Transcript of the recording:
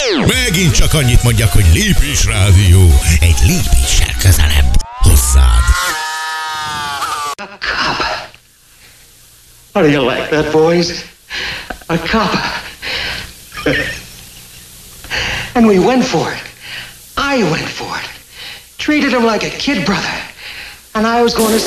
Megint csak annyit mondjak, hogy Lépés Rádió. Egy lépéssel közelebb hozzád. A cop. How do you like that, boys? A cop. And we went for it. I went for it. Treated him like a kid brother. And I was going to